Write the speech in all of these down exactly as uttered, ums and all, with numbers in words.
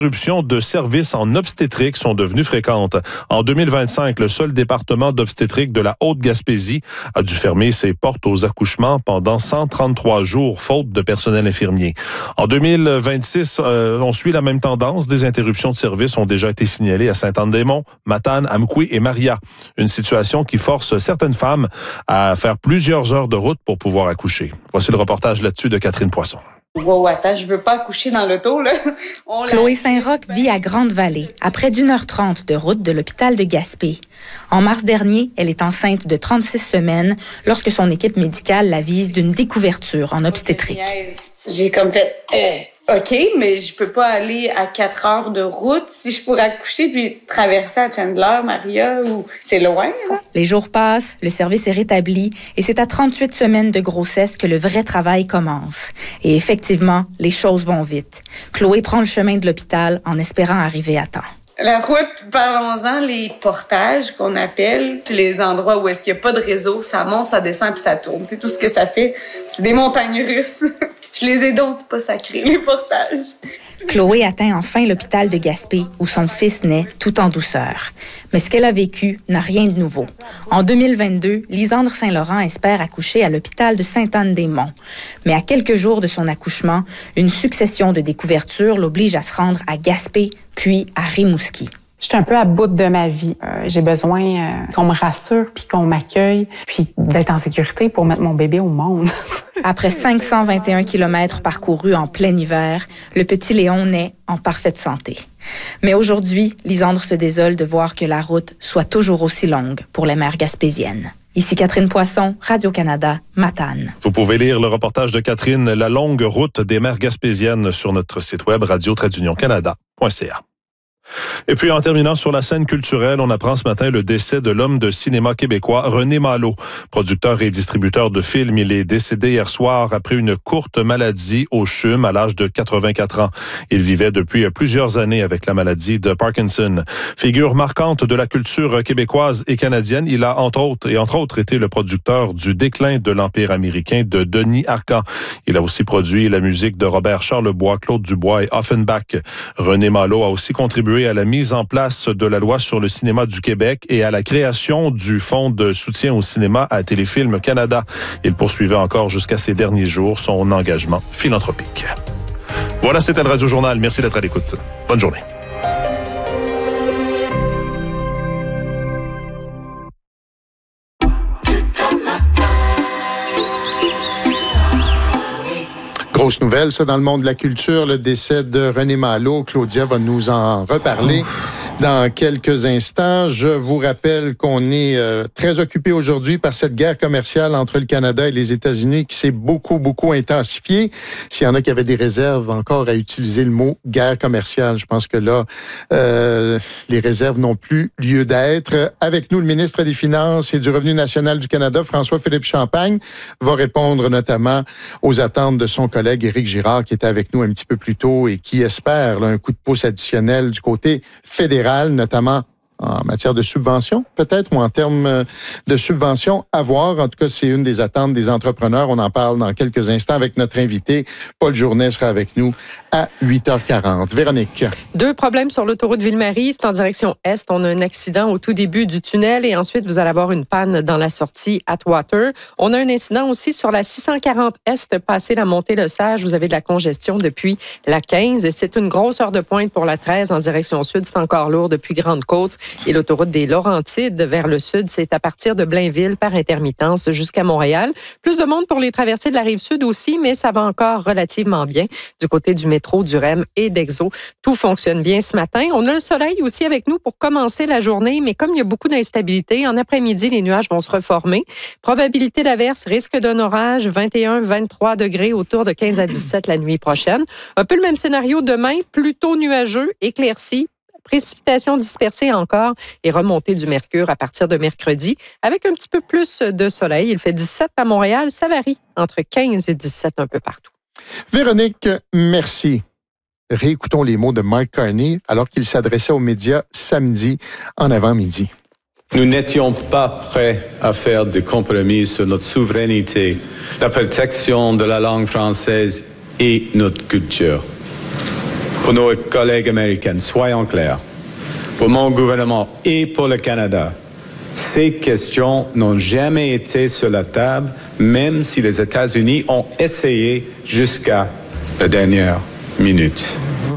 interruptions de services en obstétrique sont devenues fréquentes. En deux mille vingt-cinq, le seul département d'obstétrique de la Haute-Gaspésie a dû fermer ses portes aux accouchements pendant cent trente-trois jours, faute de personnel infirmier. En deux mille vingt-six, euh, on suit la même tendance. Des interruptions de services ont déjà été signalées à Sainte-Anne-des-Monts, Matane, Amqui et Maria. Une situation qui force certaines femmes à faire plusieurs heures de route pour pouvoir accoucher. Voici le reportage là-dessus de Catherine Poisson. Wow, attends, je veux pas accoucher dans l'auto, là. On Chloé Saint-Roch vit à Grande-Vallée, à près d'une heure trente de route de l'hôpital de Gaspé. En mars dernier, elle est enceinte de trente-six semaines lorsque son équipe médicale l'avise d'une découverture en obstétrique. J'ai comme fait, euh, OK, mais je peux pas aller à quatre heures de route si je pourrais accoucher puis traverser à Chandler, Maria, ou c'est loin, là. Les jours passent, le service est rétabli et c'est à trente-huit semaines de grossesse que le vrai travail commence. Et effectivement, les choses vont vite. Chloé prend le chemin de l'hôpital en espérant arriver à temps. La route, parlons-en, les portages qu'on appelle, les endroits où est-ce qu'il n'y a pas de réseau, ça monte, ça descend puis ça tourne. C'est tout ce que ça fait. C'est des montagnes russes. Je les ai donc pas sacrés, les portages. Chloé atteint enfin l'hôpital de Gaspé, où son fils naît tout en douceur. Mais ce qu'elle a vécu n'a rien de nouveau. En deux mille vingt-deux, Lisandre Saint-Laurent espère accoucher à l'hôpital de Sainte-Anne-des-Monts. Mais à quelques jours de son accouchement, une succession de découvertures l'oblige à se rendre à Gaspé, puis à Rimouski. Je suis un peu à bout de ma vie. Euh, j'ai besoin euh, qu'on me rassure, puis qu'on m'accueille, puis d'être en sécurité pour mettre mon bébé au monde. Après cinq cent vingt et un kilomètres parcourus en plein hiver, le petit Léon naît en parfaite santé. Mais aujourd'hui, Lisandre se désole de voir que la route soit toujours aussi longue pour les mères gaspésiennes. Ici Catherine Poisson, Radio-Canada, Matane. Vous pouvez lire le reportage de Catherine, La longue route des mères gaspésiennes, sur notre site web radio tiret union canada point c a. Et puis, en terminant sur la scène culturelle, on apprend ce matin le décès de l'homme de cinéma québécois, René Malo. Producteur et distributeur de films, il est décédé hier soir après une courte maladie au C H U M à l'âge de quatre-vingt-quatre ans. Il vivait depuis plusieurs années avec la maladie de Parkinson. Figure marquante de la culture québécoise et canadienne, il a entre autres, et entre autres été le producteur du déclin de l'Empire américain de Denis Arcand. Il a aussi produit la musique de Robert Charlebois, Claude Dubois et Offenbach. René Malo a aussi contribué à la mise en place de la loi sur le cinéma du Québec et à la création du Fonds de soutien au cinéma à Téléfilm Canada. Il poursuivait encore jusqu'à ses derniers jours son engagement philanthropique. Voilà, c'était le Radio Journal. Merci d'être à l'écoute. Bonne journée. Grosse nouvelle, ça, dans le monde de la culture, le décès de René Malo. Claudia va nous en reparler dans quelques instants. Je vous rappelle qu'on est euh, très occupé aujourd'hui par cette guerre commerciale entre le Canada et les États-Unis qui s'est beaucoup, beaucoup intensifiée. S'il y en a qui avaient des réserves encore à utiliser le mot guerre commerciale, je pense que là, euh, les réserves n'ont plus lieu d'être. Avec nous, le ministre des Finances et du Revenu national du Canada, François-Philippe Champagne, va répondre notamment aux attentes de son collègue Éric Girard, qui était avec nous un petit peu plus tôt et qui espère là, un coup de pouce additionnel du côté fédéral, notamment en matière de subventions, peut-être, ou en termes de subventions à voir. En tout cas, c'est une des attentes des entrepreneurs. On en parle dans quelques instants avec notre invité. Paul Journet sera avec nous à huit heures quarante. Véronique. Deux problèmes sur l'autoroute Ville-Marie. C'est en direction est. On a un accident au tout début du tunnel et ensuite, vous allez avoir une panne dans la sortie Atwater. On a un incident aussi sur la six cent quarante est, passé la montée Le Sage. Vous avez de la congestion depuis la quinze et c'est une grosse heure de pointe pour la treize en direction sud. C'est encore lourd depuis Grande-Côte. Et l'autoroute des Laurentides vers le sud, c'est à partir de Blainville par intermittence jusqu'à Montréal. Plus de monde pour les traversées de la Rive-Sud aussi, mais ça va encore relativement bien du côté du métro, du R E M et d'Exo. Tout fonctionne bien ce matin. On a le soleil aussi avec nous pour commencer la journée, mais comme il y a beaucoup d'instabilité, en après-midi, les nuages vont se reformer. Probabilité d'averse, risque d'un orage, vingt et un à vingt-trois degrés, autour de quinze à dix-sept la nuit prochaine. Un peu le même scénario demain, plutôt nuageux, éclairci, précipitations dispersées encore et remontée du mercure à partir de mercredi avec un petit peu plus de soleil. Il fait dix-sept à Montréal. Ça varie entre quinze et dix-sept un peu partout. Véronique, merci. Réécoutons les mots de Mark Carney alors qu'il s'adressait aux médias samedi en avant-midi. Nous n'étions pas prêts à faire de compromis sur notre souveraineté, la protection de la langue française et notre culture. pour nos collègues américains, soyons clairs, pour mon gouvernement et pour le Canada, ces questions n'ont jamais été sur la table, même si les États-Unis ont essayé jusqu'à la dernière minute.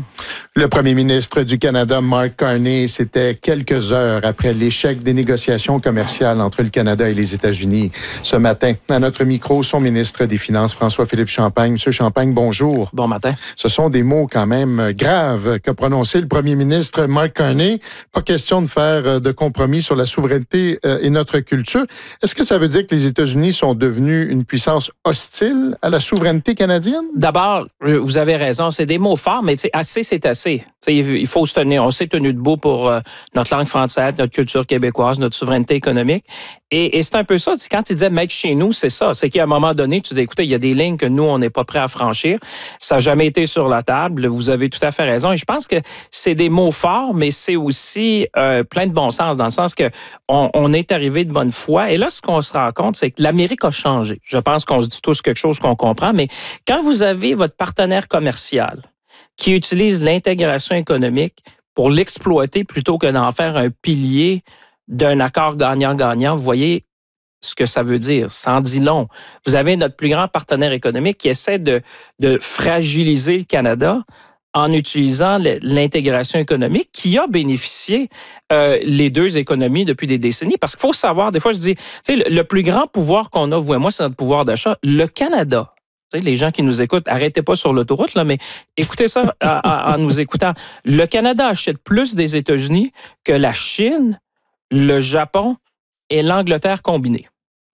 Le premier ministre du Canada, Mark Carney, c'était quelques heures après l'échec des négociations commerciales entre le Canada et les États-Unis. Ce matin, à notre micro, son ministre des Finances, François-Philippe Champagne. Monsieur Champagne, bonjour. Bon matin. Ce sont des mots quand même graves qu'a prononcé le premier ministre Mark Carney. Pas question de faire de compromis sur la souveraineté et notre culture. Est-ce que ça veut dire que les États-Unis sont devenus une puissance hostile à la souveraineté canadienne? D'abord, vous avez raison, c'est des mots forts, mais assez, c'est assez. T'sais, il faut se tenir, on s'est tenu debout pour euh, notre langue française, notre culture québécoise, notre souveraineté économique. Et, et c'est un peu ça, quand il disait mettre chez nous, c'est ça. C'est qu'à un moment donné, tu dis, écoutez, il y a des lignes que nous, on n'est pas prêts à franchir. Ça n'a jamais été sur la table. Vous avez tout à fait raison. Et je pense que c'est des mots forts, mais c'est aussi euh, plein de bon sens, dans le sens que on, on est arrivé de bonne foi. Et là, ce qu'on se rend compte, c'est que l'Amérique a changé. Je pense qu'on se dit tous quelque chose qu'on comprend, mais quand vous avez votre partenaire commercial qui utilise l'intégration économique pour l'exploiter plutôt que d'en faire un pilier d'un accord gagnant-gagnant, vous voyez ce que ça veut dire. Ça en dit long. Vous avez notre plus grand partenaire économique qui essaie de, de fragiliser le Canada en utilisant l'intégration économique qui a bénéficié euh, les deux économies depuis des décennies. Parce qu'il faut savoir, des fois je dis, tu sais, le, le plus grand pouvoir qu'on a, vous et moi, c'est notre pouvoir d'achat. Le Canada, les gens qui nous écoutent, arrêtez pas sur l'autoroute, là, mais écoutez ça en, en nous écoutant. Le Canada achète plus des États-Unis que la Chine, le Japon et l'Angleterre combinés.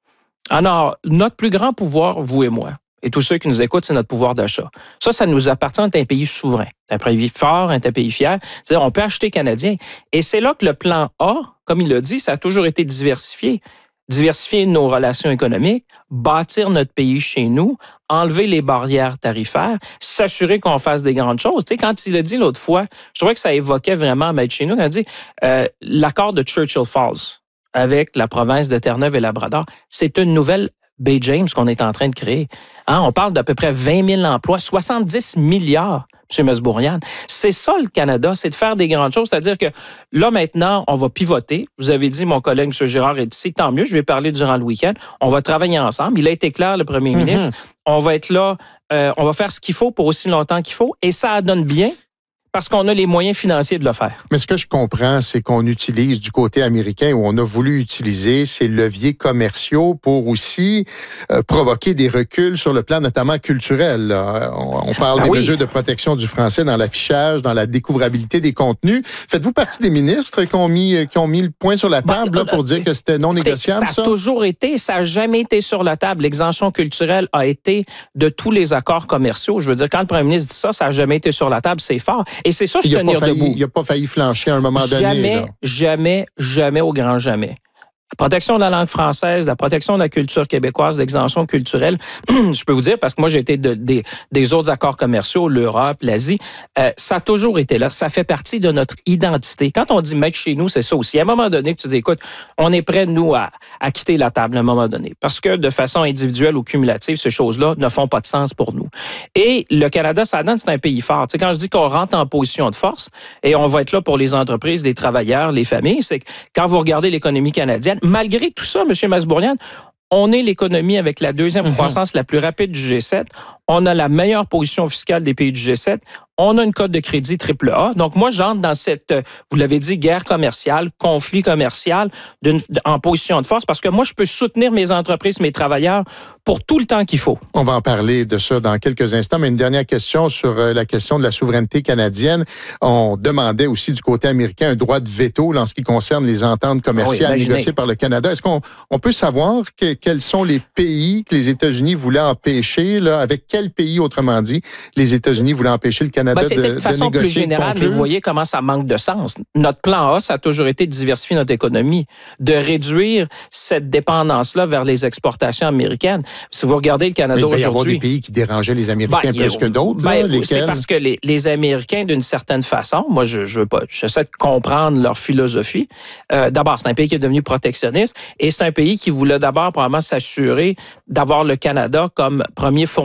Alors, notre plus grand pouvoir, vous et moi, et tous ceux qui nous écoutent, c'est notre pouvoir d'achat. Ça, ça nous appartient d'être un pays souverain, un pays fort, un pays fier. C'est-à-dire, on peut acheter canadien. Et c'est là que le plan A, comme il l'a dit, ça a toujours été diversifié. Diversifier nos relations économiques, bâtir notre pays chez nous, enlever les barrières tarifaires, s'assurer qu'on fasse des grandes choses. Tu sais, quand il a dit l'autre fois, je trouvais que ça évoquait vraiment mettre chez nous, quand il a dit euh, l'accord de Churchill Falls avec la province de Terre-Neuve et Labrador, c'est une nouvelle Bay James qu'on est en train de créer. Hein, on parle d'à peu près vingt mille emplois, soixante-dix milliards. M. Masbourian. C'est ça, le Canada, c'est de faire des grandes choses. C'est-à-dire que là, maintenant, on va pivoter. Vous avez dit, mon collègue, M. Girard, est ici. Tant mieux, je vais parler durant le week-end. On va travailler ensemble. Il a été clair, le premier mm-hmm. ministre. On va être là, euh, on va faire ce qu'il faut pour aussi longtemps qu'il faut. Et ça donne bien parce qu'on a les moyens financiers de le faire. Mais ce que je comprends, c'est qu'on utilise du côté américain, où on a voulu utiliser ces leviers commerciaux pour aussi euh, provoquer des reculs sur le plan notamment culturel. Là. On, on parle ah, des oui. mesures de protection du français dans l'affichage, dans la découvrabilité des contenus. Faites-vous partie des ministres qui ont mis, qui ont mis le point sur la table ben, là, pour dire que c'était non négociable? Ça a toujours été, ça n'a jamais été sur la table. L'exemption culturelle a été de tous les accords commerciaux. Je veux dire, quand le premier ministre dit ça, ça n'a jamais été sur la table, c'est fort. Et c'est ça, je tenir debout. Il n'a pas failli flancher à un moment donné. Jamais, là. jamais, jamais au grand jamais. La protection de la langue française, la protection de la culture québécoise, l'exemption culturelle, je peux vous dire, parce que moi, j'ai été de, de, des autres accords commerciaux, l'Europe, l'Asie, euh, ça a toujours été là. Ça fait partie de notre identité. Quand on dit mettre chez nous, c'est ça aussi. À un moment donné, tu dis, écoute, on est prêts, nous, à, à quitter la table à un moment donné. Parce que de façon individuelle ou cumulative, ces choses-là ne font pas de sens pour nous. Et le Canada, ça donne, c'est un pays fort. Tu sais, quand je dis qu'on rentre en position de force et on va être là pour les entreprises, les travailleurs, les familles, c'est que quand vous regardez l'économie canadienne, malgré tout ça, M. Masbourian, on est l'économie avec la deuxième mm-hmm. croissance la plus rapide du G sept. On a la meilleure position fiscale des pays du G sept. On a une cote de crédit triple A. Donc, moi, j'entre dans cette, vous l'avez dit, guerre commerciale, conflit commercial d'une, en position de force parce que moi, je peux soutenir mes entreprises, mes travailleurs pour tout le temps qu'il faut. On va en parler de ça dans quelques instants, mais une dernière question sur la question de la souveraineté canadienne. On demandait aussi du côté américain un droit de veto en ce qui concerne les ententes commerciales oui, négociées par le Canada. Est-ce qu'on on peut savoir que, quels sont les pays que les États-Unis voulaient empêcher, là, avec quels pays, autrement dit, les États-Unis voulaient empêcher le Canada Ben, c'était de, de façon de plus générale, mais vous voyez comment ça manque de sens. Notre plan A, ça a toujours été de diversifier notre économie, de réduire cette dépendance-là vers les exportations américaines. Si vous regardez le Canada aujourd'hui... Il va y avoir des pays qui dérangeaient les Américains ben, plus que d'autres. Ben, là, c'est parce que les, les Américains, d'une certaine façon, moi, je, je veux pas, j'essaie de comprendre leur philosophie. Euh, d'abord, c'est un pays qui est devenu protectionniste et c'est un pays qui voulait d'abord probablement s'assurer d'avoir le Canada comme premier fournisseur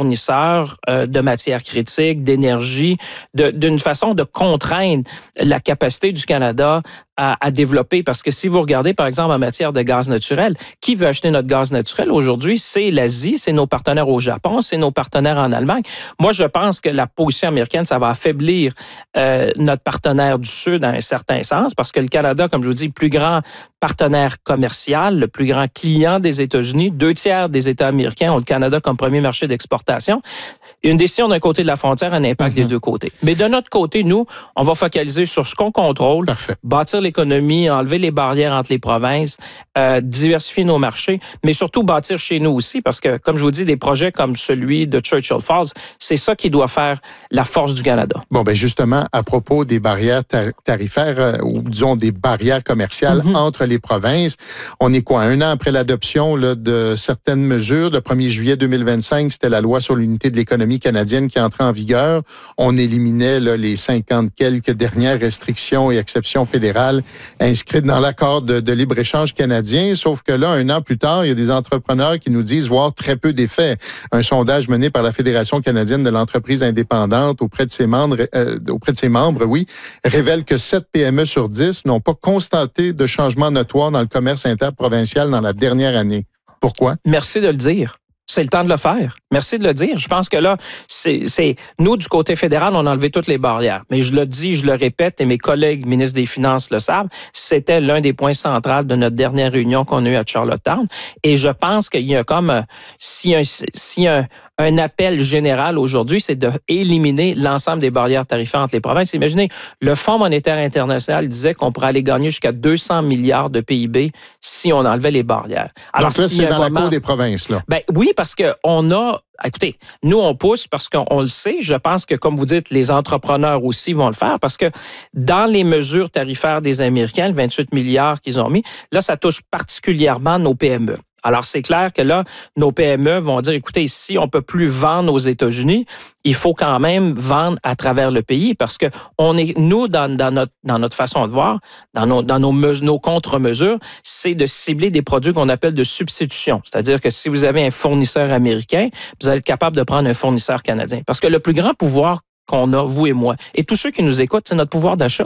fournisseurs euh, de matières critiques, d'énergie, de, d'une façon de contraindre la capacité du Canada à, à développer. Parce que si vous regardez, par exemple, en matière de gaz naturel, qui veut acheter notre gaz naturel aujourd'hui? C'est l'Asie, c'est nos partenaires au Japon, c'est nos partenaires en Allemagne. Moi, je pense que la position américaine, ça va affaiblir euh, notre partenaire du Sud dans un certain sens, parce que le Canada, comme je vous dis, le plus grand partenaire commercial, le plus grand client des États-Unis, deux tiers des États américains ont le Canada comme premier marché d'exportation. Une décision d'un côté de la frontière a un impact mm-hmm. des deux côtés. Mais de notre côté, nous, on va focaliser sur ce qu'on contrôle, Parfait. bâtir l'économie, enlever les barrières entre les provinces, euh, diversifier nos marchés, mais surtout bâtir chez nous aussi, parce que, comme je vous dis, des projets comme celui de Churchill Falls, c'est ça qui doit faire la force du Canada. Bon, ben justement, à propos des barrières tar- tarifaires, euh, ou disons des barrières commerciales mm-hmm. entre les provinces, on est quoi, un an après l'adoption là, de certaines mesures, le premier juillet deux mille vingt-cinq, c'était la loi sur l'unité de l'économie canadienne qui entrait en vigueur. On éliminait là, les cinquante quelques dernières restrictions et exceptions fédérales inscrites dans l'accord de, de libre-échange canadien, sauf que là, un an plus tard, il y a des entrepreneurs qui nous disent voir très peu d'effets. Un sondage mené par la Fédération canadienne de l'entreprise indépendante auprès de ses membres, euh, auprès de ses membres, oui, révèle que sept P M E sur dix n'ont pas constaté de changement notoire dans le commerce interprovincial dans la dernière année. Pourquoi? Merci de le dire. C'est le temps de le faire. Merci de le dire. Je pense que là, c'est, c'est nous, du côté fédéral, on a enlevé toutes les barrières. Mais je le dis, je le répète, et mes collègues ministres des Finances le savent, c'était l'un des points centraux de notre dernière réunion qu'on a eue à Charlottetown. Et je pense qu'il y a comme, euh, s'il y a, s'il y a un, un appel général aujourd'hui, c'est d'éliminer l'ensemble des barrières tarifaires entre les provinces. Imaginez, le Fonds monétaire international disait qu'on pourrait aller gagner jusqu'à deux cents milliards de P I B si on enlevait les barrières. Alors, donc là, si c'est dans moment, la cour des provinces, là. Ben oui, parce qu'on a... Écoutez, nous, on pousse parce qu'on on le sait. Je pense que, comme vous dites, les entrepreneurs aussi vont le faire parce que dans les mesures tarifaires des Américains, le vingt-huit milliards qu'ils ont mis, là, ça touche particulièrement nos P M E. Alors, c'est clair que là, nos P M E vont dire, écoutez, si on peut plus vendre aux États-Unis, il faut quand même vendre à travers le pays parce que on est, nous, dans, dans, notre, dans notre façon de voir, dans nos, dans nos, nos contre-mesures, c'est de cibler des produits qu'on appelle de substitution. C'est-à-dire que si vous avez un fournisseur américain, vous allez être capable de prendre un fournisseur canadien. Parce que le plus grand pouvoir qu'on a, vous et moi, et tous ceux qui nous écoutent, c'est notre pouvoir d'achat.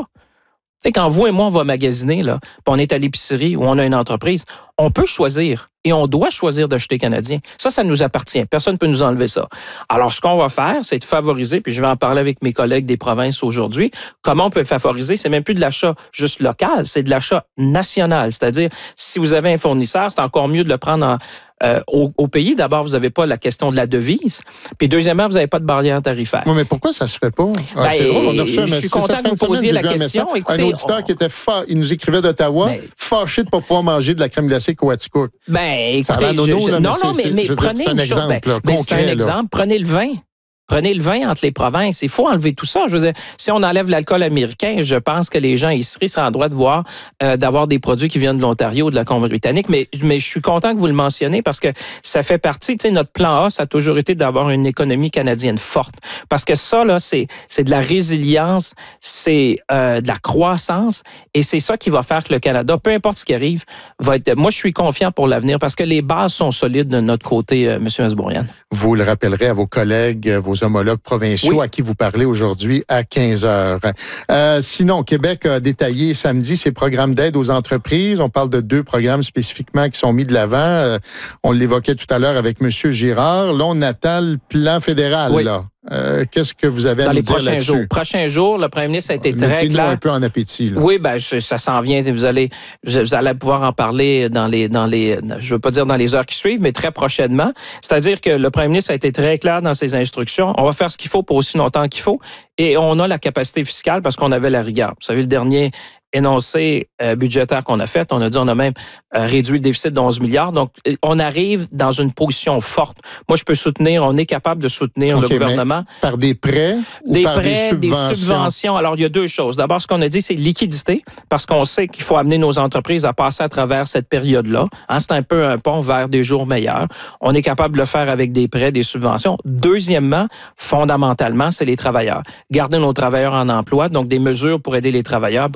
Et quand vous et moi, on va magasiner, là, puis on est à l'épicerie ou on a une entreprise, on peut choisir et on doit choisir d'acheter canadien. Ça, ça nous appartient. Personne ne peut nous enlever ça. Alors, ce qu'on va faire, c'est de favoriser, puis je vais en parler avec mes collègues des provinces aujourd'hui, comment on peut favoriser, c'est même plus de l'achat juste local, c'est de l'achat national. C'est-à-dire, si vous avez un fournisseur, c'est encore mieux de le prendre en... Euh, au, au pays, d'abord, vous n'avez pas la question de la devise. Puis deuxièmement, vous n'avez pas de barrière tarifaire. Oui, mais pourquoi ça se fait pas? Ah, ben, c'est drôle, on a reçu un je suis content que vous posiez la question. Écoutez, un auditeur on... qui était fa... il nous écrivait d'Ottawa, ben, fâché de ne pas pouvoir manger de la crème glacée Coaticook. Ben, écoutez, nono, je, je... là, non, mais non, mais, mais prenez dire, c'est un exemple ben, là, ben, concret. C'est un exemple. Là. Prenez le vin. Prenez le vin entre les provinces. Il faut enlever tout ça. Je veux dire, si on enlève l'alcool américain, je pense que les gens ici seraient en droit de voir, euh, d'avoir des produits qui viennent de l'Ontario ou de la Colombie-Britannique. Mais, mais je suis content que vous le mentionnez parce que ça fait partie, tu sais, notre plan A, ça a toujours été d'avoir une économie canadienne forte. Parce que ça, là, c'est, c'est de la résilience, c'est euh, de la croissance et c'est ça qui va faire que le Canada, peu importe ce qui arrive, va être... Moi, je suis confiant pour l'avenir parce que les bases sont solides de notre côté, euh, M. Asbourian. Vous le rappellerez à vos collègues, vos homologues provinciaux oui. à qui vous parlez aujourd'hui à quinze heures. Euh, sinon, Québec a détaillé samedi ses programmes d'aide aux entreprises. On parle de deux programmes spécifiquement qui sont mis de l'avant. Euh, on l'évoquait tout à l'heure avec M. Girard. Là, on attend le plan fédéral. Oui. Là. Euh, qu'est-ce que vous avez à Dans nous les dire prochains là-dessus? jours. Prochains jours, le premier ministre a été très Mettez-nous clair. un peu en appétit. Là. Oui, ben ça s'en vient. Vous allez, vous allez pouvoir en parler dans les, dans les, je veux pas dire dans les heures qui suivent, mais très prochainement. C'est-à-dire que le premier ministre a été très clair dans ses instructions. On va faire ce qu'il faut pour aussi longtemps qu'il faut, et on a la capacité fiscale parce qu'on avait la rigueur. Vous savez, le dernier énoncé euh, budgétaire qu'on a fait, on a dit on a même euh, réduit le déficit de onze milliards. Donc, on arrive dans une position forte. Moi, je peux soutenir, on est capable de soutenir okay, le gouvernement. Par des prêts ou des par prêts, des subventions? Des subventions. Alors, il y a deux choses. D'abord, ce qu'on a dit, c'est liquidité, parce qu'on sait qu'il faut amener nos entreprises à passer à travers cette période-là. Hein, c'est un peu un pont vers des jours meilleurs. On est capable de le faire avec des prêts, des subventions. Deuxièmement, fondamentalement, c'est les travailleurs. Garder nos travailleurs en emploi, donc des mesures pour aider les travailleurs, pour aider les familles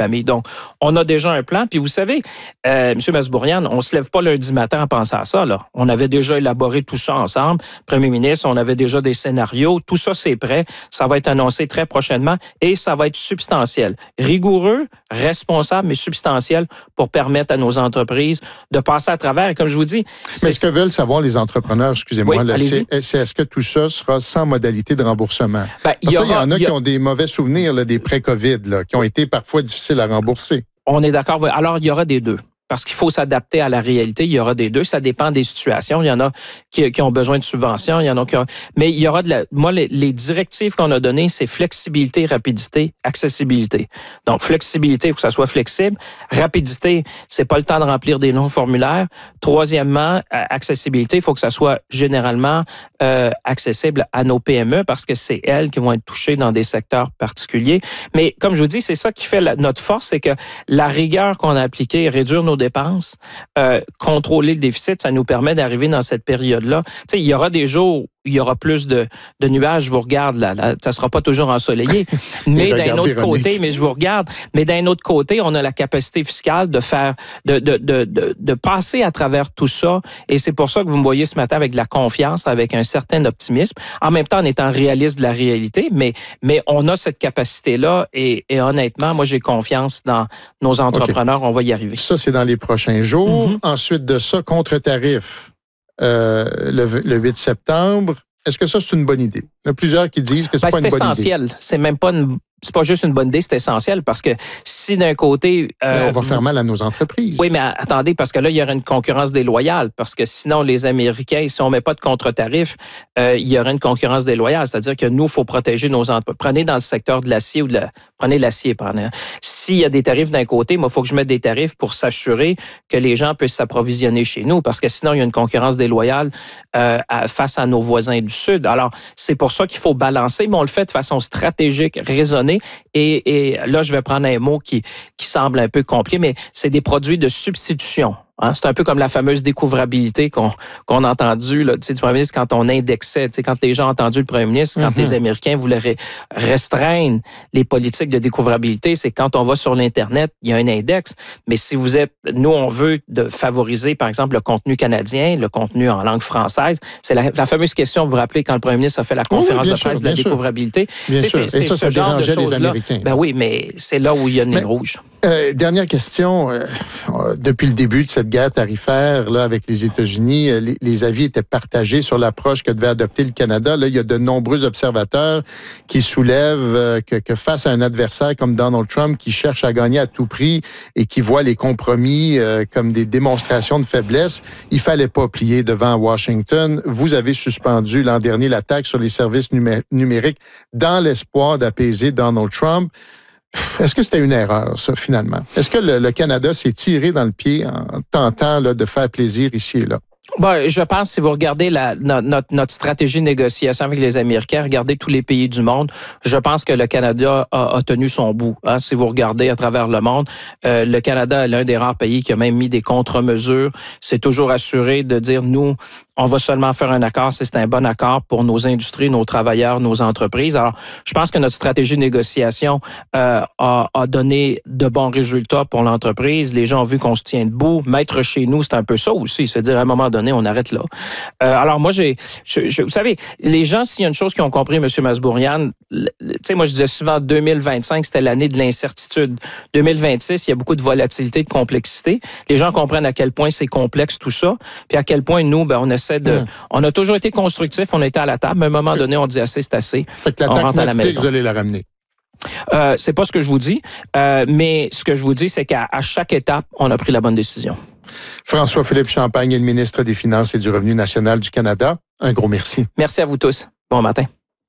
familles. Donc, on a déjà un plan. Puis vous savez, euh, M. Masbourian, on se lève pas lundi matin en pensant à ça. Là. On avait déjà élaboré tout ça ensemble. Premier ministre, on avait déjà des scénarios. Tout ça, c'est prêt. Ça va être annoncé très prochainement et ça va être substantiel. Rigoureux, responsable, mais substantiel pour permettre à nos entreprises de passer à travers. Et comme je vous dis... Mais ce que veulent savoir les entrepreneurs, excusez-moi, oui, là, c'est, c'est est-ce que tout ça sera sans modalité de remboursement? Ben, Parce qu'il y, y en a, a qui ont des mauvais souvenirs là, des pré-COVID, là, qui ont été parfois difficiles à rembourser. On est d'accord. Alors, il y aura des deux. Parce qu'il faut s'adapter à la réalité. Il y aura des deux. Ça dépend des situations. Il y en a qui, qui ont besoin de subventions. Il y en a qui ont... Mais il y aura de la... Moi, les, les directives qu'on a données, c'est flexibilité, rapidité, accessibilité. Donc, flexibilité, il faut que ça soit flexible. Rapidité, c'est pas le temps de remplir des longs formulaires. Troisièmement, accessibilité, il faut que ça soit généralement euh, accessible à nos P M E parce que c'est elles qui vont être touchées dans des secteurs particuliers. Mais comme je vous dis, c'est ça qui fait la, notre force, c'est que la rigueur qu'on a appliquée, réduire nos dépenses, euh, contrôler le déficit, ça nous permet d'arriver dans cette période-là. Tu sais, il y aura des jours où il y aura plus de, de nuages, je vous regarde, là, là, ça sera pas toujours ensoleillé, mais d'un autre Véronique. côté, mais je vous regarde, mais d'un autre côté, on a la capacité fiscale de faire, de, de, de, de, de passer à travers tout ça, et c'est pour ça que vous me voyez ce matin avec de la confiance, avec un certain optimisme, en même temps en étant réaliste de la réalité, mais, mais on a cette capacité-là, et, et honnêtement, moi j'ai confiance dans nos entrepreneurs, okay. On va y arriver. Ça, c'est dans les prochains jours. Mm-hmm. Ensuite de ça, contre-tarif. Euh, le, le huit septembre. Est-ce que ça, c'est une bonne idée? Il y a plusieurs qui disent que c'est ben, pas c'est une bonne essentiel. idée. C'est même pas une... C'est pas juste une bonne idée, c'est essentiel parce que si d'un côté... Euh, on va faire mal à nos entreprises. Oui, mais attendez, parce que là, il y aurait une concurrence déloyale parce que sinon, les Américains, si on met pas de contre-tarif, euh, il y aurait une concurrence déloyale. C'est-à-dire que nous, il faut protéger nos entreprises. Prenez dans le secteur de l'acier ou de la... Prenez l'acier, prenez. S'il y a des tarifs d'un côté, moi, il faut que je mette des tarifs pour s'assurer que les gens puissent s'approvisionner chez nous parce que sinon, il y a une concurrence déloyale euh, à, face à nos voisins du Sud. Alors, c'est pour ça qu'il faut balancer, mais on le fait de façon stratégique, raisonnée. Et, et là, je vais prendre un mot qui, qui semble un peu compliqué, mais c'est des produits de substitution. Hein? C'est un peu comme la fameuse découvrabilité qu'on, qu'on a entendue là, tu sais, du premier ministre quand on indexait. Tu sais, quand les gens ont entendu le premier ministre, quand mm-hmm. les Américains voulaient ré- restreindre les politiques de découvrabilité, c'est quand on va sur l'Internet, il y a un index. Mais si vous êtes... Nous, on veut de favoriser, par exemple, le contenu canadien, le contenu en langue française. C'est la, la fameuse question, vous vous rappelez, quand le premier ministre a fait la conférence oui, de presse sûr, de la découvrabilité. Bien tu sais, sûr. C'est, Et ça, ça dérangeait les Américains. Ben oui, mais c'est là où il y a une ligne rouge. Euh, dernière question. Euh, depuis le début de cette guerre tarifaire là, avec les États-Unis, euh, les, les avis étaient partagés sur l'approche que devait adopter le Canada. Là, il y a de nombreux observateurs qui soulèvent euh, que, que face à un adversaire comme Donald Trump qui cherche à gagner à tout prix et qui voit les compromis euh, comme des démonstrations de faiblesse, il fallait pas plier devant Washington. Vous avez suspendu l'an dernier la taxe sur les services numé- numériques dans l'espoir d'apaiser Donald Trump. Est-ce que c'était une erreur, ça, finalement? Est-ce que le, le Canada s'est tiré dans le pied en tentant là, de faire plaisir ici et là? Bon, je pense, si vous regardez la, notre, notre stratégie de négociation avec les Américains, regardez tous les pays du monde, je pense que le Canada a, a tenu son bout. Hein, si vous regardez à travers le monde, euh, le Canada est l'un des rares pays qui a même mis des contre-mesures. C'est toujours assuré de dire, nous, on va seulement faire un accord si c'est un bon accord pour nos industries, nos travailleurs, nos entreprises. Alors, je pense que notre stratégie de négociation euh, a, a donné de bons résultats pour l'entreprise. Les gens ont vu qu'on se tient debout. Mettre chez nous, c'est un peu ça aussi. C'est-à-dire, à un moment donné, on arrête là. Euh, alors, moi, j'ai... Je, je, vous savez, les gens, s'il y a une chose qu'ils ont compris, M. Masbourian, tu sais, moi, je disais souvent deux mille vingt-cinq, c'était l'année de l'incertitude. deux mille vingt-six, il y a beaucoup de volatilité, de complexité. Les gens comprennent à quel point c'est complexe tout ça, puis à quel point nous, ben, on essaie de... Mmh. On a toujours été constructifs, on a été à la table, mais à un moment donné, on dit assez, c'est assez. Fait que la on taxe rentre à la Netflix, maison. vous allez la ramener. Euh, c'est pas ce que je vous dis, euh, mais ce que je vous dis, c'est qu'à à chaque étape, on a pris la bonne décision. François-Philippe Champagne est le ministre des Finances et du Revenu national du Canada. Un gros merci. Merci à vous tous. Bon matin.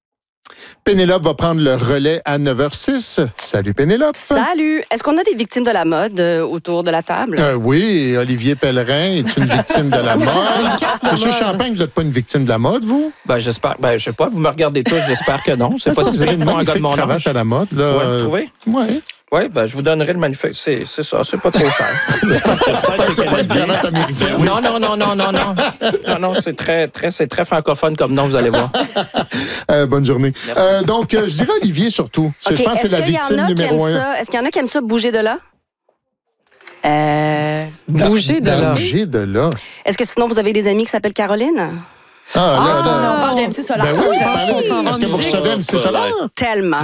Pénélope va prendre le relais à neuf heures six. Salut Pénélope. Salut. Est-ce qu'on a des victimes de la mode euh, autour de la table? Euh, oui, Olivier Pellerin est une victime de la mode. Monsieur Champagne, vous n'êtes pas une victime de la mode, vous? Ben, j'espère. Ben, je sais pas. Vous me regardez tous, j'espère que non. C'est pas si vous avez une magnifique cravate à la mode, là. Ouais, vous trouvez? Oui. Oui, ben, je vous donnerai le magnifique. C'est, c'est ça, c'est pas trop cher. C'est pas une cravate américaine. Non, non, non, non, non, non. Non, non, c'est très, très, c'est très francophone comme nom, vous allez voir. Euh, bonne journée. Euh, donc, euh, je dirais Olivier surtout. Okay. Je pense que c'est la victime numéro un. Ça? Est-ce qu'il y en a qui aiment ça, bouger de là? Euh, bouger de là. Bouger de là. Est-ce que sinon, vous avez des amis qui s'appellent Caroline? Ah, là, Ah, là. on parle d'M C Solar. Ben oui, Je pense qu'on s'en va en est-ce que vous musique. recevez M C Solar? Tellement.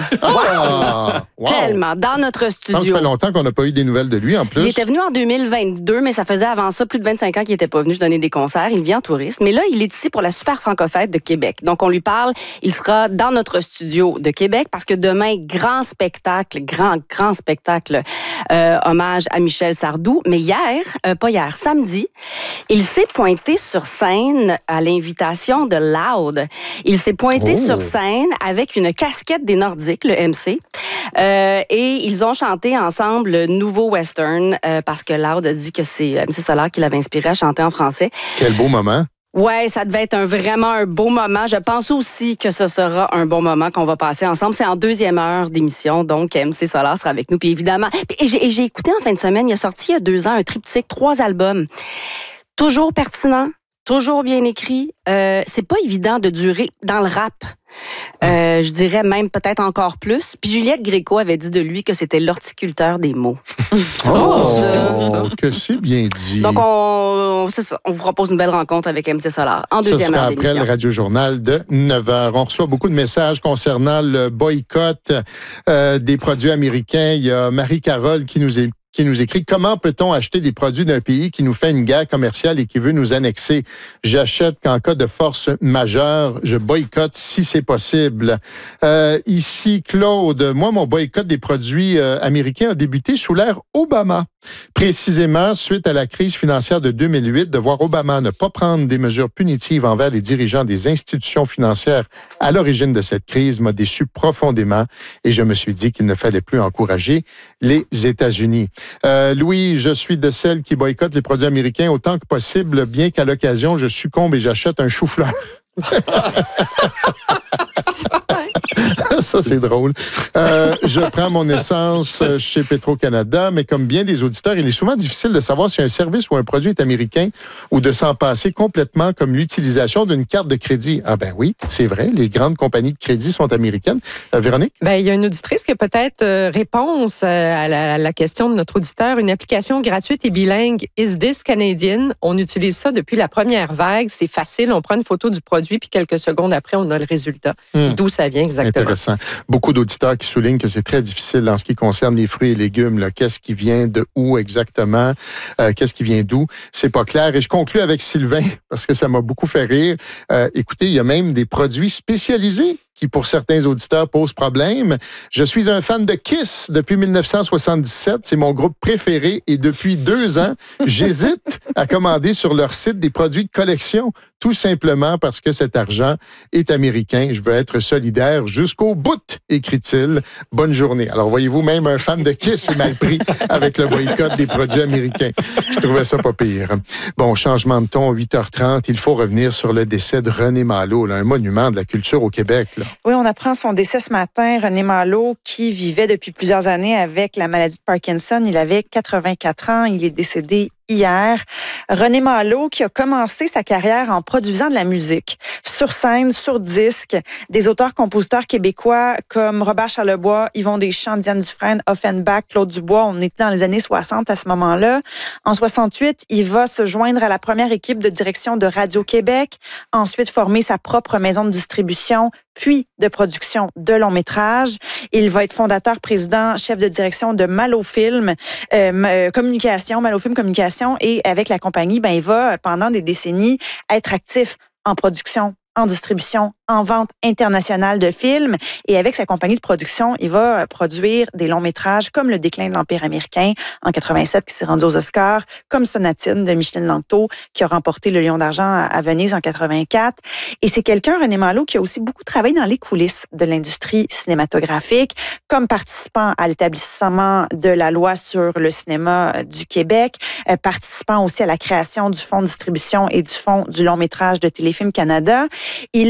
Ah, wow. Tellement. Dans notre Ça studio. fait longtemps qu'on n'a pas eu des nouvelles de lui, en plus. Il était venu en deux mille vingt-deux, mais ça faisait avant ça plus de vingt-cinq ans qu'il n'était pas venu. Je donnais des concerts. Il vient en tourisme. Mais là, il est ici pour la Super Franco-Fête de Québec. Donc, on lui parle. Il sera dans notre studio de Québec parce que demain, grand spectacle, grand, grand spectacle, euh, hommage à Michel Sardou. Mais hier, euh, pas hier, samedi, il s'est pointé sur scène à l'invitation de Loud. Il s'est pointé Oh. sur scène avec une casquette des Nordiques, le M C. Euh, et ils ont chanté ensemble le nouveau western euh, parce que Loud a dit que c'est M C Solar qui l'avait inspiré à chanter en français. Quel beau moment. Ouais, ça devait être un, vraiment un beau moment. Je pense aussi que ce sera un bon moment qu'on va passer ensemble. C'est en deuxième heure d'émission, donc M C Solar sera avec nous. Puis évidemment, et j'ai, et j'ai écouté en fin de semaine, il a sorti il y a deux ans un triptyque, trois albums. Toujours pertinent, toujours bien écrit. Euh, c'est pas évident de durer dans le rap. Euh, je dirais même peut-être encore plus. Puis Juliette Gréco avait dit de lui que c'était l'horticulteur des mots. Oh, ça. que c'est bien dit. Donc, on, c'est ça, on vous propose une belle rencontre avec M C Solar en Ça deuxième sera heure après d'émission. le Radio-Journal de neuf heures. On reçoit beaucoup de messages concernant le boycott euh, des produits américains. Il y a Marie-Carole qui nous est qui nous écrit « Comment peut-on acheter des produits d'un pays qui nous fait une guerre commerciale et qui veut nous annexer? J'achète qu'en cas de force majeure, je boycotte si c'est possible. Euh, » Ici, Claude, moi, mon boycott des produits euh, américains a débuté sous l'ère Obama. Précisément, suite à la crise financière de deux mille huit, de voir Obama ne pas prendre des mesures punitives envers les dirigeants des institutions financières à l'origine de cette crise m'a déçu profondément et je me suis dit qu'il ne fallait plus encourager les États-Unis. Euh, Louis, je suis de celles qui boycottent les produits américains autant que possible, bien qu'à l'occasion, je succombe et j'achète un chou-fleur. Ça, c'est drôle. Euh, je prends mon essence chez Petro-Canada, mais comme bien des auditeurs, il est souvent difficile de savoir si un service ou un produit est américain ou de s'en passer complètement, comme l'utilisation d'une carte de crédit. Ah ben oui, c'est vrai, les grandes compagnies de crédit sont américaines. Euh, Véronique? Ben, il y a une auditrice qui a peut-être euh, réponse euh, à, la, à la question de notre auditeur. Une application gratuite et bilingue, Is This Canadian? On utilise ça depuis la première vague. C'est facile. On prend une photo du produit, puis quelques secondes après, on a le résultat. Hmm. D'où ça vient exactement. Intéressant. Beaucoup d'auditeurs qui soulignent que c'est très difficile en ce qui concerne les fruits et légumes. Là. Qu'est-ce qui vient de où exactement? Euh, qu'est-ce qui vient d'où? C'est pas clair. Et je conclue avec Sylvain, parce que ça m'a beaucoup fait rire. Euh, écoutez, il y a même des produits spécialisés qui, pour certains auditeurs, posent problème. Je suis un fan de Kiss depuis mille neuf cent soixante-dix-sept. C'est mon groupe préféré. Et depuis deux ans, j'hésite à commander sur leur site des produits de collection, tout simplement parce que cet argent est américain. Je veux être solidaire jusqu'au bout, écrit-il. Bonne journée. Alors, voyez-vous, même un fan de Kiss est mal pris avec le boycott des produits américains. Je trouvais ça pas pire. Bon, changement de ton, huit heures trente. Il faut revenir sur le décès de René Malo, là, un monument de la culture au Québec. Là. Oui, on apprend son décès ce matin. René Malo, qui vivait depuis plusieurs années avec la maladie de Parkinson, il avait quatre-vingt-quatre ans. Il est décédé hier. René Malo, qui a commencé sa carrière en produisant de la musique, sur scène, sur disque, des auteurs-compositeurs québécois comme Robert Charlebois, Yvon Deschamps, Diane Dufresne, Offenbach, Claude Dubois. On était dans les années soixante à ce moment-là. En soixante-huit, il va se joindre à la première équipe de direction de Radio-Québec, ensuite former sa propre maison de distribution, puis de production de longs métrages. Il va être fondateur, président, chef de direction de Malofilm euh, Communication, Malofilm Communication, et avec la compagnie, ben il va pendant des décennies être actif en production, en distribution, en vente internationale de films. Et avec sa compagnie de production, il va produire des longs métrages comme Le déclin de l'Empire américain en quatre-vingt-sept qui s'est rendu aux Oscars, comme Sonatine de Micheline Langto qui a remporté le Lion d'argent à Venise en quatre-vingt-quatre. Et c'est quelqu'un, René Malo, qui a aussi beaucoup travaillé dans les coulisses de l'industrie cinématographique, comme participant à l'établissement de la loi sur le cinéma du Québec, euh, participant aussi à la création du Fonds de distribution et du Fonds du long métrage de Téléfilm Canada. Il a fondé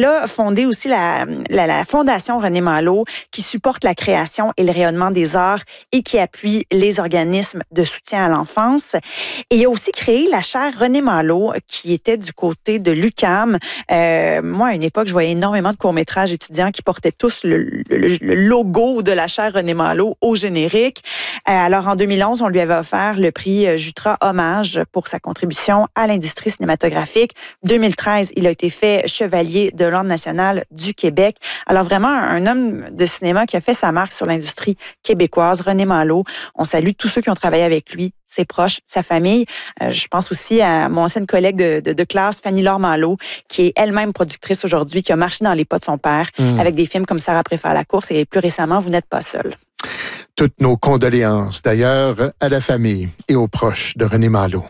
fondé aussi la, la, la Fondation René Malo, qui supporte la création et le rayonnement des arts et qui appuie les organismes de soutien à l'enfance. Et il a aussi créé la chaire René Malo, qui était du côté de l'U Q A M. Euh, moi, à une époque, je voyais énormément de courts-métrages étudiants qui portaient tous le, le, le logo de la chaire René Malo au générique. Euh, alors, en deux mille onze, on lui avait offert le prix Jutra Hommage pour sa contribution à l'industrie cinématographique. deux mille treize, il a été fait chevalier de l'Ordre national du Québec. Alors, vraiment, un homme de cinéma qui a fait sa marque sur l'industrie québécoise, René Malo. On salue tous ceux qui ont travaillé avec lui, ses proches, sa famille. Euh, je pense aussi à mon ancienne collègue de, de, de classe, Fanny-Laure Malo, qui est elle-même productrice aujourd'hui, qui a marché dans les pas de son père mmh. avec des films comme Sarah préfère la course et plus récemment, Vous n'êtes pas seul. Toutes nos condoléances, d'ailleurs, à la famille et aux proches de René Malo.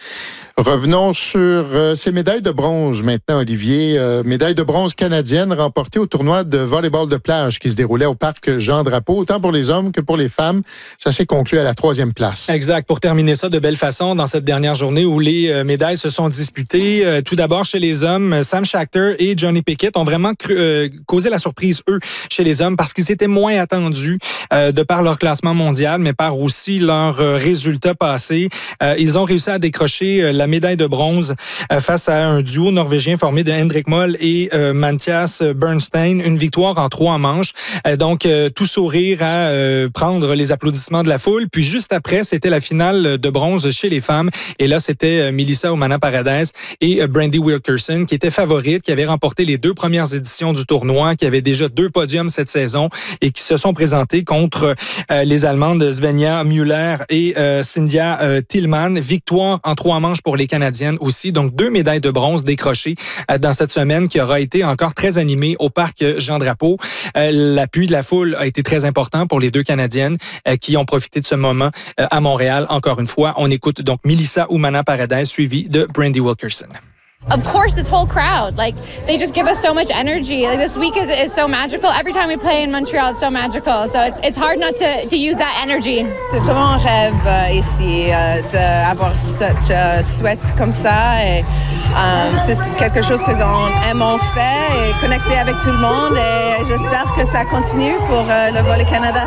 Revenons sur euh, ces médailles de bronze maintenant, Olivier. Euh, médaille de bronze canadienne remportée au tournoi de volleyball de plage qui se déroulait au parc Jean-Drapeau. Autant pour les hommes que pour les femmes, ça s'est conclu à la troisième place. Exact. Pour terminer ça de belle façon dans cette dernière journée où les euh, médailles se sont disputées. Euh, tout d'abord, chez les hommes, Sam Schachter et Johnny Pickett ont vraiment cru, euh, causé la surprise, eux, chez les hommes, parce qu'ils étaient moins attendus euh, de par leur classement mondial, mais par aussi leurs euh, résultats passés. Euh, ils ont réussi à décrocher euh, la médaille de bronze euh, face à un duo norvégien formé de Hendrik Moll et euh, Mathias Bernstein. Une victoire en trois manches. Euh, donc, euh, tout sourire à euh, prendre les applaudissements de la foule. Puis juste après, c'était la finale de bronze chez les femmes. Et là, c'était euh, Melissa Umana-Paredes et euh, Brandy Wilkerson qui étaient favorites, qui avaient remporté les deux premières éditions du tournoi, qui avaient déjà deux podiums cette saison et qui se sont présentées contre euh, les Allemandes Svenja Müller et euh, Cynthia euh, Tillman. Victoire en trois manches pour les Canadiennes aussi. Donc, deux médailles de bronze décrochées euh, dans cette semaine qui aura été encore très animée au parc Jean-Drapeau. Euh, l'appui de la foule a été très important pour les deux Canadiennes euh, qui ont profité de ce moment euh, à Montréal. Encore une fois, on écoute donc Melissa Umana-Paredes suivie de Brandy Wilkerson. Of course, this whole crowd, like, they just give us so much energy. Like, this week is, is so magical. Every time we play in Montreal, it's so magical. So it's, it's hard not to, to use that energy. C'est vraiment un rêve euh, ici euh, d'avoir cette euh, souhaite comme ça. Et, euh, c'est quelque chose que l'on aime en fait et connecter avec tout le monde. Et j'espère que ça continue pour euh, le Volley Canada.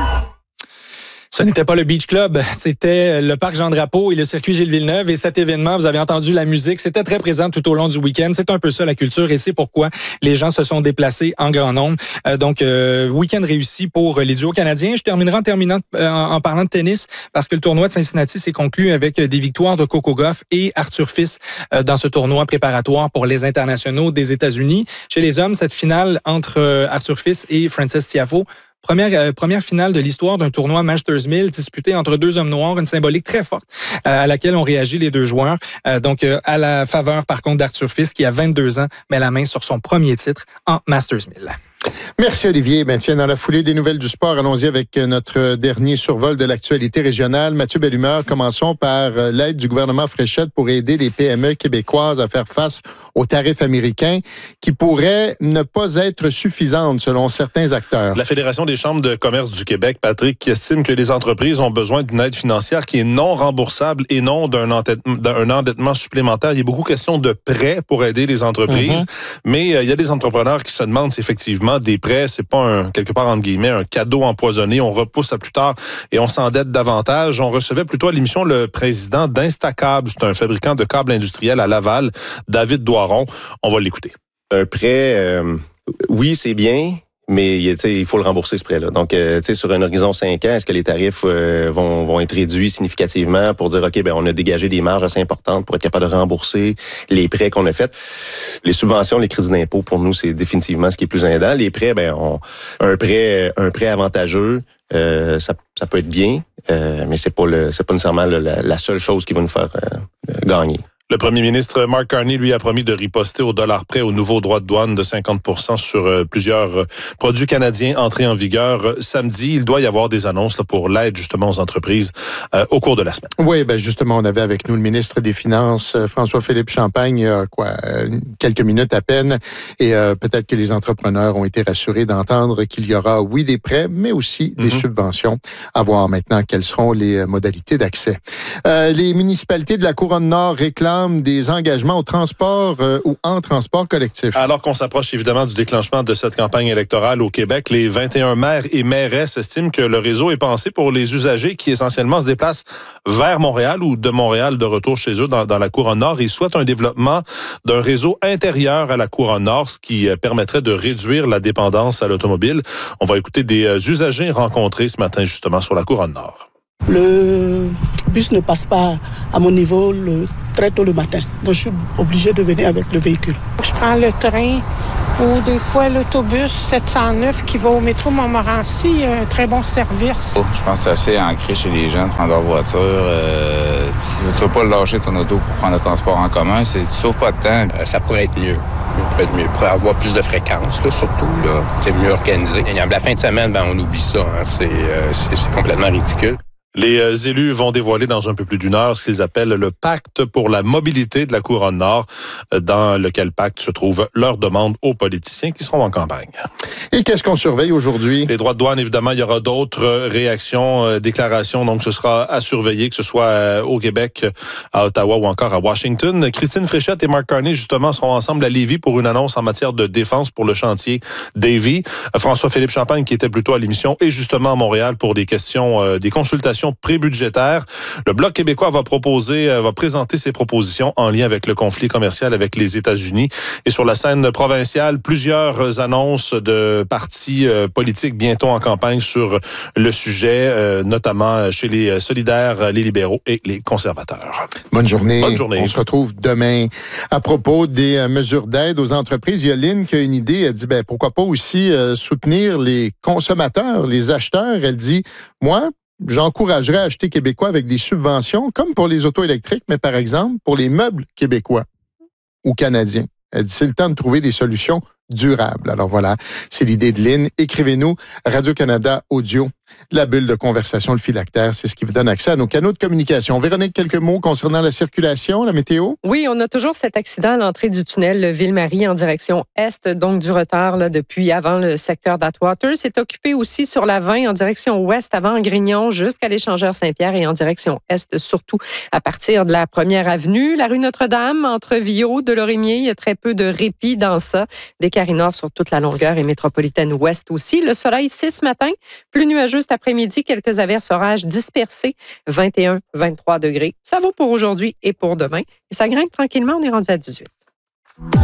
Ce n'était pas le Beach Club, c'était le parc Jean-Drapeau et le circuit Gilles-Villeneuve. Et cet événement, vous avez entendu la musique, c'était très présent tout au long du week-end. C'est un peu ça la culture et c'est pourquoi les gens se sont déplacés en grand nombre. Euh, donc, euh, week-end réussi pour les duos canadiens. Je terminerai en terminant euh, en parlant de tennis parce que le tournoi de Cincinnati s'est conclu avec des victoires de Coco Gauff et Arthur Fils euh, dans ce tournoi préparatoire pour les internationaux des États-Unis. Chez les hommes, cette finale entre euh, Arthur Fils et Frances Tiafoe, Première, euh, première finale de l'histoire d'un tournoi Masters mille disputé entre deux hommes noirs, une symbolique très forte euh, à laquelle ont réagi les deux joueurs. Euh, donc, euh, à la faveur, par contre, d'Arthur Fils, qui a vingt-deux ans, met la main sur son premier titre en Masters mille. Merci Olivier. Ben, tiens, dans la foulée des nouvelles du sport, allons-y avec notre dernier survol de l'actualité régionale. Mathieu Bellumeur, commençons par l'aide du gouvernement Fréchette pour aider les P M E québécoises à faire face aux tarifs américains qui pourraient ne pas être suffisantes selon certains acteurs. La Fédération des chambres de commerce du Québec, Patrick, qui estime que les entreprises ont besoin d'une aide financière qui est non remboursable et non d'un endettement supplémentaire. Il y a beaucoup de questions de prêts pour aider les entreprises, mm-hmm. mais euh, il y a des entrepreneurs qui se demandent si effectivement des prêts, c'est pas un, quelque part entre guillemets, un cadeau empoisonné, on repousse à plus tard et on s'endette davantage. On recevait plutôt à l'émission le président d'Instacable, c'est un fabricant de câbles industriels à Laval, David Doiron. On va l'écouter. Un prêt, euh, oui, c'est bien, mais il faut le rembourser, ce prêt-là. Donc, euh, sur un horizon cinq ans, est-ce que les tarifs euh, vont, vont être réduits significativement pour dire, OK, ben on a dégagé des marges assez importantes pour être capable de rembourser les prêts qu'on a faits? Les subventions, les crédits d'impôt, pour nous, c'est définitivement ce qui est plus aidant. Les prêts, ben on, un prêt un prêt avantageux, euh, ça, ça peut être bien, euh, mais c'est pas le c'est pas nécessairement le, la, la seule chose qui va nous faire euh, gagner. Le premier ministre Mark Carney, lui, a promis de riposter au dollar près au nouveau droit de douane de cinquante pour cent sur euh, plusieurs euh, produits canadiens entrés en vigueur euh, samedi. Il doit y avoir des annonces là, pour l'aide justement aux entreprises euh, au cours de la semaine. Oui, ben justement, on avait avec nous le ministre des Finances, euh, François-Philippe Champagne, il y a quoi, euh, quelques minutes à peine. Et euh, peut-être que les entrepreneurs ont été rassurés d'entendre qu'il y aura, oui, des prêts, mais aussi des mm-hmm. subventions. À voir maintenant quelles seront les modalités d'accès. Euh, les municipalités de la Couronne-Nord réclament réclament des engagements au transport euh, ou en transport collectif. Alors qu'on s'approche évidemment du déclenchement de cette campagne électorale au Québec, les vingt et un maires et mairesses estiment que le réseau est pensé pour les usagers qui essentiellement se déplacent vers Montréal ou de Montréal de retour chez eux dans, dans la Couronne Nord. Ils souhaitent un développement d'un réseau intérieur à la Couronne Nord, ce qui permettrait de réduire la dépendance à l'automobile. On va écouter des usagers rencontrés ce matin justement sur la Couronne Nord. Le bus ne passe pas à mon niveau le, très tôt le matin. Donc, je suis obligée de venir avec le véhicule. Je prends le train ou des fois l'autobus sept cent neuf qui va au métro Montmorency. Il y a un très bon service. Je pense que c'est assez ancré chez les gens de prendre leur voiture. Euh, si tu ne vas pas lâcher ton auto pour prendre le transport en commun, c'est, tu sauves pas de temps. Euh, ça pourrait être mieux. Ça pourrait être mieux. Pour avoir plus de fréquences, là, surtout. Là, c'est mieux organisé. Et la fin de semaine, ben, on oublie ça. Hein. C'est, euh, c'est, c'est complètement ridicule. Les élus vont dévoiler dans un peu plus d'une heure ce qu'ils appellent le pacte pour la mobilité de la Couronne Nord, dans lequel pacte se trouve leur demande aux politiciens qui seront en campagne. Et qu'est-ce qu'on surveille aujourd'hui? Les droits de douane, évidemment, il y aura d'autres réactions, euh, déclarations, donc ce sera à surveiller, que ce soit euh, au Québec, à Ottawa ou encore à Washington. Christine Fréchette et Mark Carney, justement, seront ensemble à Lévis pour une annonce en matière de défense pour le chantier Davy. François-Philippe Champagne, qui était plutôt à l'émission, est justement à Montréal pour des questions, euh, des consultations prébudgétaires. Le Bloc québécois va proposer, va présenter ses propositions en lien avec le conflit commercial avec les États-Unis. Et sur la scène provinciale, plusieurs annonces de partis politiques bientôt en campagne sur le sujet, notamment chez les solidaires, les libéraux et les conservateurs. Bonne journée. Bonne journée. On se retrouve demain. À propos des mesures d'aide aux entreprises, il y a Lynn qui a une idée. Elle dit, ben, pourquoi pas aussi euh, soutenir les consommateurs, les acheteurs. Elle dit, moi, j'encouragerais à acheter québécois avec des subventions, comme pour les autos électriques, mais par exemple, pour les meubles québécois ou canadiens. Elle dit, c'est le temps de trouver des solutions durables. Alors voilà, c'est l'idée de Lynn. Écrivez-nous, Radio-Canada Audio, la bulle de conversation, le phylactère, c'est ce qui vous donne accès à nos canaux de communication. Véronique, quelques mots concernant la circulation, la météo? Oui, on a toujours cet accident à l'entrée du tunnel Ville-Marie en direction est, donc du retard là, depuis avant le secteur d'Atwater. C'est occupé aussi sur la vingt en direction ouest avant Grignon jusqu'à l'échangeur Saint-Pierre et en direction est, surtout à partir de la première avenue. La rue Notre-Dame, entre Viau, Delorimier, il y a très peu de répit dans ça. Des Carins sur toute la longueur et métropolitaine ouest aussi. Le soleil, c'est ce matin, plus nuageux cet après-midi, quelques averses orages dispersés, vingt et un à vingt-trois degrés. Ça vaut pour aujourd'hui et pour demain. Et ça grimpe tranquillement, on est rendu à dix-huit.